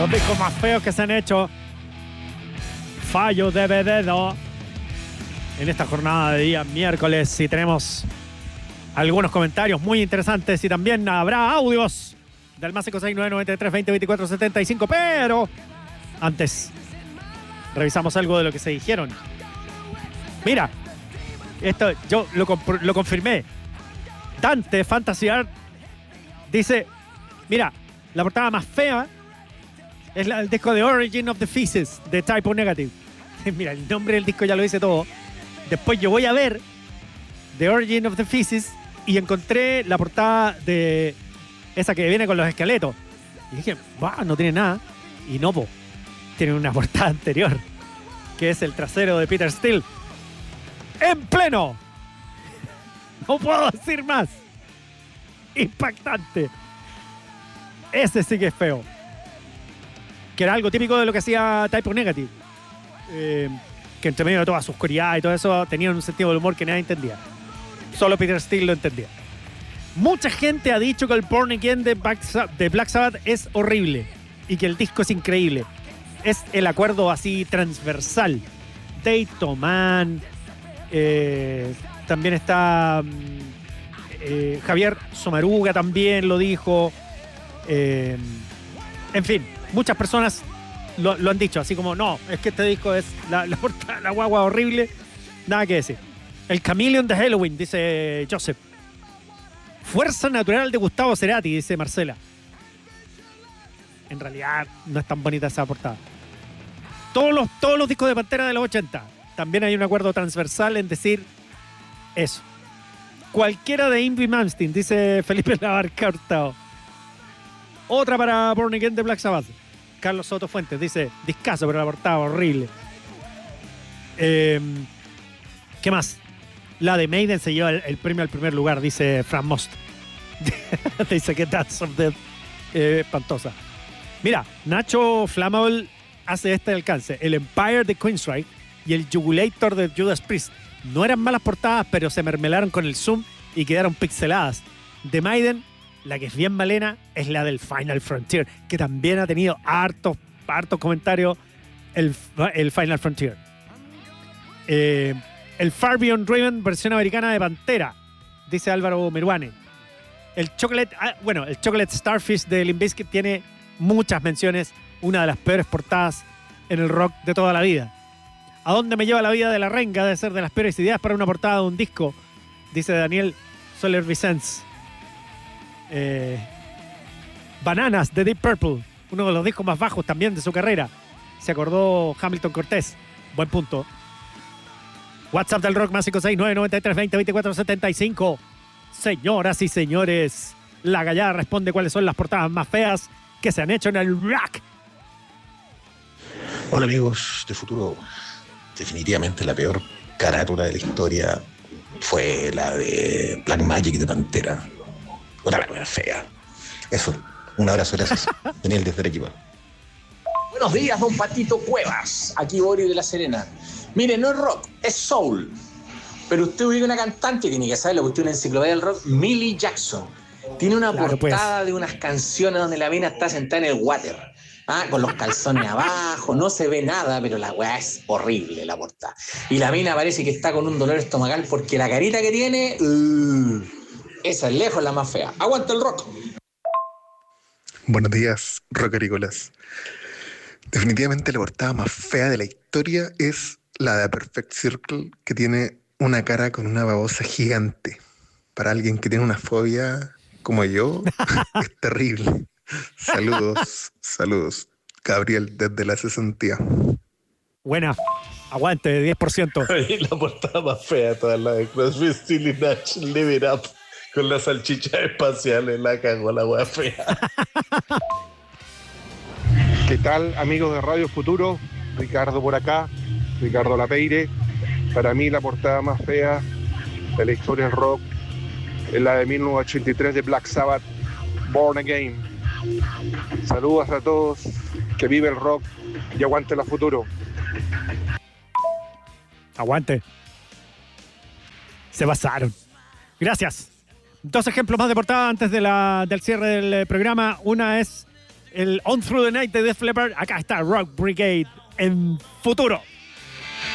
Los discos más feos que se han hecho. Fallo de dedo. En esta jornada de día miércoles. Y tenemos algunos comentarios muy interesantes. Y también habrá audios del más 569-93-20-24-75. Pero antes, revisamos algo de lo que se dijeron. Mira, esto yo lo confirmé. Dante Fantasy Art dice: mira, la portada más fea es el disco de Origin of the Feces de Type O Negative. Mira, el nombre del disco ya lo dice todo. Después yo voy a ver The Origin of the Feces y encontré la portada de esa que viene con los esqueletos. Y dije, no tiene nada. Y no, tiene una portada anterior, que es el trasero de Peter Steele. ¡En pleno! No puedo decir más. Impactante. Ese sí que es feo. Que era algo típico de lo que hacía Type O Negative. Que entre medio de toda su oscuridad y todo eso, tenían un sentido del humor que nadie entendía. Solo Peter Steele lo entendía. Mucha gente ha dicho que el Born Again de Black Sabbath es horrible y que el disco es increíble. Es el acuerdo así transversal. Dave Tomán, también está Javier Somaruga también lo dijo. En fin, muchas personas lo han dicho, así como, no, es que este disco es la guagua horrible, nada que decir. El Chameleon de Halloween, dice Joseph. Fuerza natural de Gustavo Cerati, dice Marcela. En realidad no es tan bonita esa portada. Todos los discos de Pantera de los 80, también hay un acuerdo transversal en decir eso. Cualquiera de Yngwie Malmsteen, dice Felipe Labarca Hurtado. Otra para Born Again de Black Sabbath. Carlos Soto Fuentes dice, discazo, pero la portada horrible. ¿Qué más? La de Maiden se lleva el premio al primer lugar, dice Fran Most. Dice que Dance of Death espantosa. Mira, Nacho Flammable hace este alcance. El Empire de Queensryche y el Jugulator de Judas Priest. No eran malas portadas, pero se mermelaron con el zoom y quedaron pixeladas. De Maiden, la que es bien malena es la del Final Frontier, que también ha tenido hartos comentarios el Final Frontier. El Far Beyond Driven, versión americana de Pantera, dice Álvaro Meruane. El Chocolate Starfish de Limp Bizkit tiene muchas menciones, una de las peores portadas en el rock de toda la vida. ¿A dónde me lleva la vida de la renga? Debe ser de las peores ideas para una portada de un disco, dice Daniel Soler Vicens. Bananas de Deep Purple, uno de los discos más bajos también de su carrera. Se acordó Hamilton Cortés. Buen punto. WhatsApp del Rock más 569-93-20-24-75. Señoras y señores, la Gallada responde cuáles son las portadas más feas que se han hecho en el rock. Hola amigos de Futuro. Definitivamente la peor carátula de la historia fue la de Black Magic de Pantera. Otra la fea. Eso, un abrazo, gracias. Daniel desde Arequipa. Buenos días, don Patito Cuevas. Aquí Boris de La Serena. Mire, no es rock, es soul. Pero usted ubica una cantante, tiene que saberlo, porque usted es una enciclopedia del rock, Millie Jackson. Tiene una portada de unas canciones donde la mina está sentada en el water. Con los calzones abajo, no se ve nada, pero la weá es horrible, la portada. Y la mina parece que está con un dolor estomacal porque la carita que tiene, esa es lejos la más fea. ¡Aguanta el rock! Buenos días, rockericolas. Definitivamente la portada más fea de la historia es la de A Perfect Circle, que tiene una cara con una babosa gigante. Para alguien que tiene una fobia como yo, es terrible. Saludos. Gabriel, desde la 60. Buena. Aguante, 10%. La portada más fea toda la de Crosby, Stills y Nash, Live It Up, con las salchichas espaciales, la cagó la wea fea. ¿Qué tal, amigos de Radio Futuro? Ricardo por acá, Ricardo Lapeire. Para mí la portada más fea de la historia del rock es la de 1983 de Black Sabbath, Born Again. Saludos a todos, que vive el rock y aguante la Futuro. Aguante. Se pasaron. Gracias. Dos ejemplos más de portada antes del cierre del programa. Una es el On Through the Night de Def Leppard. Acá está Rock Brigade en Futuro.